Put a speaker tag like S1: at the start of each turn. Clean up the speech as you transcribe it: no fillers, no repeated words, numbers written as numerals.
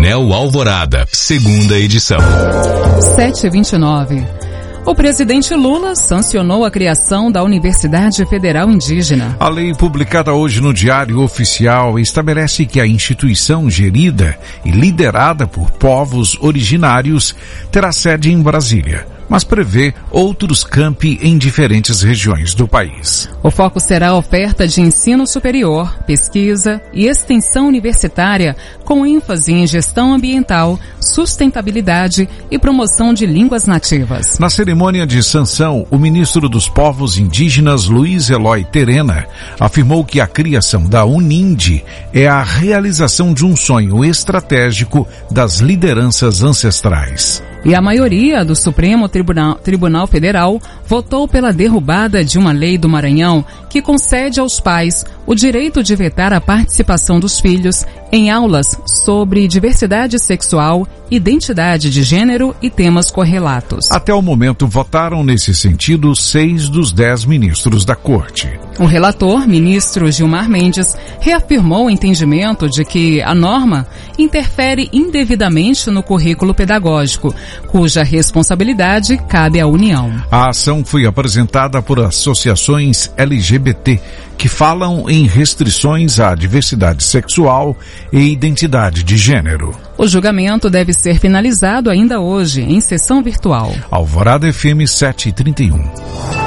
S1: Coronel Alvorada, segunda edição.
S2: 7h29. O presidente Lula sancionou a criação da Universidade Federal Indígena.
S3: A lei publicada hoje no Diário Oficial estabelece que a instituição gerida e liderada por povos originários terá sede em Brasília, mas prevê outros campi em diferentes regiões do país.
S2: O foco será a oferta de ensino superior, pesquisa e extensão universitária, com ênfase em gestão ambiental, sustentabilidade e promoção de línguas nativas.
S3: Na cerimônia de sanção, o ministro dos Povos Indígenas, Luiz Eloy Terena, afirmou que a criação da Unindi é a realização de um sonho estratégico das lideranças ancestrais.
S2: E a maioria do Supremo Tribunal Federal votou pela derrubada de uma lei do Maranhão que concede aos pais o direito de vetar a participação dos filhos em aulas sobre diversidade sexual, identidade de gênero e temas correlatos.
S3: Até o momento, votaram nesse sentido 6 dos 10 ministros da Corte.
S2: O relator, ministro Gilmar Mendes, reafirmou o entendimento de que a norma interfere indevidamente no currículo pedagógico, cuja responsabilidade cabe à União.
S3: A ação foi apresentada por associações LGBT que falam em restrições à diversidade sexual e identidade de gênero.
S2: O julgamento deve ser finalizado ainda hoje, em sessão virtual.
S3: Alvorada FM 7h31.